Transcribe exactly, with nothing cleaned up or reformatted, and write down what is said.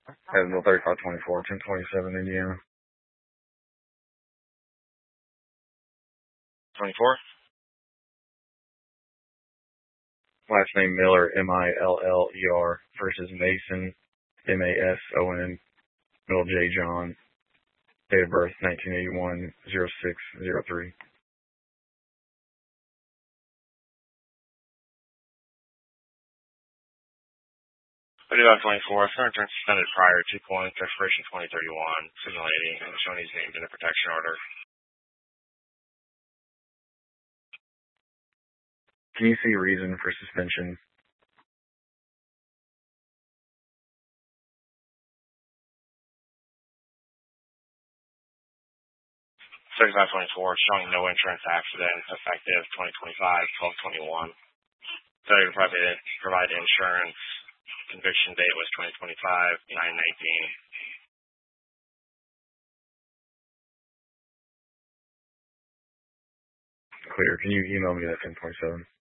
Evansville thirty-five twenty-four, ten twenty-seven, Indiana. twenty-four? Last name Miller, M I L L E R, versus Mason, M A S O N, middle J John, date of birth nineteen eighty-one, oh six oh three. thirty-five twenty-four, current term suspended prior, two points, expiration twenty thirty-one, signal eighty, and showing he's named in a protection order. Can you see reason for suspension? thirty-five twenty-four, showing no insurance accident, effective twenty twenty-five, twelve twenty-one. Failure to provide, provide insurance, conviction date was twenty twenty-five, nine nineteen. Clear. Can you email me that ten twenty-seven?